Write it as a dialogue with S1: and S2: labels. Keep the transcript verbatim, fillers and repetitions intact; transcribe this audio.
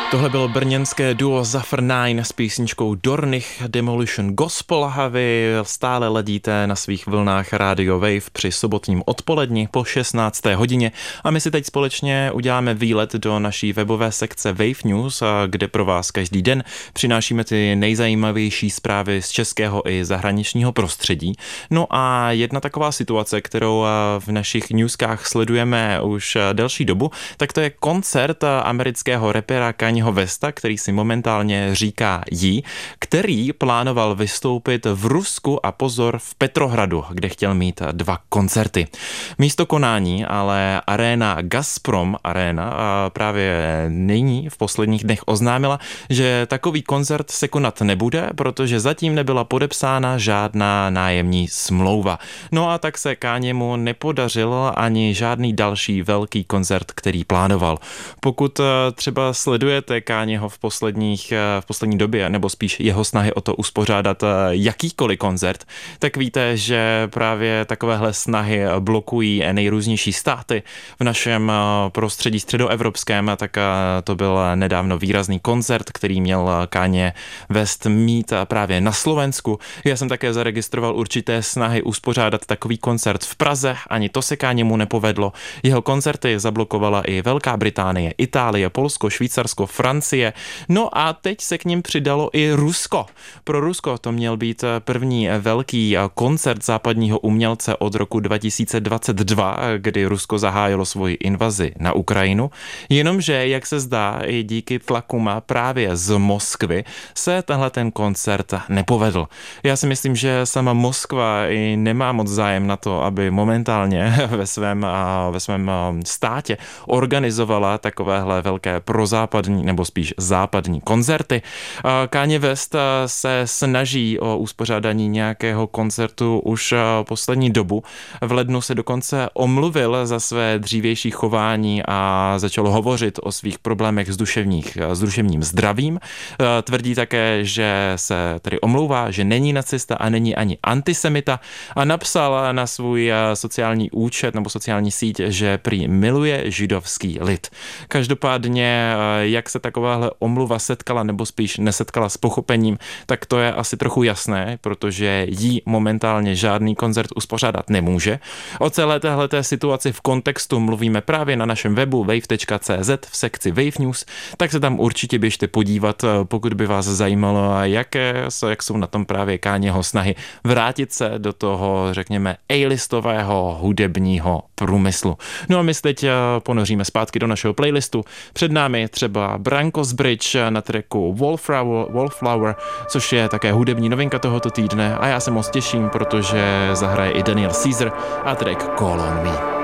S1: Tohle bylo brněnské duo Zafr Nine s písničkou Dornich Demolition Gospel a vy stále ledíte na svých vlnách Radio Wave při sobotním odpoledni po šestnácté hodině a my si teď společně uděláme výlet do naší webové sekce Wave News, kde pro vás každý den přinášíme ty nejzajímavější zprávy z českého i zahraničního prostředí. No a jedna taková situace, kterou v našich newskách sledujeme už delší dobu, tak to je koncert amerického rapera Kanyeho Westa, který si momentálně říká Yee, který plánoval vystoupit v Rusku a pozor v Petrohradu, kde chtěl mít dva koncerty. Místo konání ale aréna Gazprom Arena právě nyní v posledních dnech oznámila, že takový koncert se konat nebude, protože zatím nebyla podepsána žádná nájemní smlouva. No a tak se Kanyemu nepodařil ani žádný další velký koncert, který plánoval. Pokud třeba sledujete Kanyeho v posledních, v poslední době, nebo spíš jeho snahy o to uspořádat jakýkoliv koncert, tak víte, že právě takovéhle snahy blokují nejrůznější státy v našem prostředí středoevropském, tak to byl nedávno výrazný koncert, který měl Kanye West mít právě na Slovensku. Já jsem také zaregistroval určité snahy uspořádat takový koncert v Praze, ani to se Kanyemu nepovedlo. Jeho koncerty zablokovala i Velká Británie, Itálie, Polsko, Švýcarsko, Francie. No a teď se k ním přidalo i Rusko. Pro Rusko to měl být první velký koncert západního umělce od roku dva tisíce dvacet dva, kdy Rusko zahájilo svoji invazi na Ukrajinu. Jenomže, jak se zdá, i díky tlakům právě z Moskvy se tenhle ten koncert nepovedl. Já si myslím, že sama Moskva i nemá moc zájem na to, aby momentálně ve svém, ve svém státě organizovala takovéhle velké prozápadní nebo spíš západní koncerty. Kanye West se snaží o uspořádání nějakého koncertu už poslední dobu. V lednu se dokonce omluvil za své dřívější chování a začal hovořit o svých problémech s, duševních, s duševním zdravím. Tvrdí také, že se tedy omlouvá, že není nacista a není ani antisemita a napsal na svůj sociální účet nebo sociální síť, že prý miluje židovský lid. Každopádně, jak se takováhle omluva setkala nebo spíš nesetkala s pochopením, tak to je asi trochu jasné, protože jí momentálně žádný koncert uspořádat nemůže. O celé téhleté situaci v kontextu mluvíme právě na našem webu wave tečka cé zet v sekci Wave News, tak se tam určitě běžte podívat, pokud by vás zajímalo, jaké jak jsou na tom právě Kanyeho snahy vrátit se do toho, řekněme, A-listového hudebního průmyslu. No a my se teď ponoříme zpátky do našeho playlistu. Před námi třeba Brankos Bridge na tracku Wallflower, Wallflower, což je také hudební novinka tohoto týdne a já se moc těším, protože zahraje i Daniel Caesar a track Call on Me.